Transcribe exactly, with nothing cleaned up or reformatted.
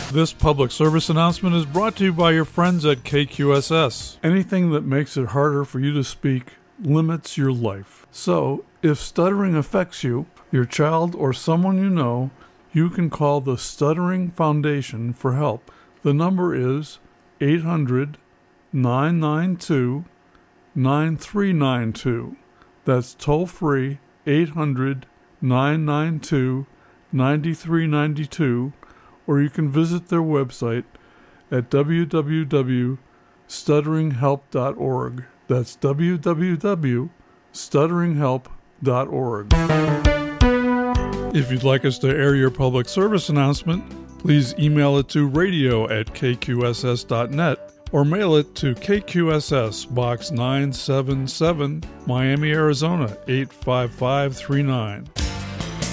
This public service announcement is brought to you by your friends at K Q S S. Anything that makes it harder for you to speak limits your life. So, if stuttering affects you, your child, or someone you know, you can call the Stuttering Foundation for help. The number is eight hundred, nine nine two, nine three nine two. That's toll free, eight hundred, nine nine two, nine three nine two, or you can visit their website at w w w dot stuttering help dot org. That's w w w dot stuttering help dot org. If you'd like us to air your public service announcement, please email it to radio at k q s s dot net or mail it to K Q S S, Box nine seven seven, Miami, Arizona, eight five five three nine.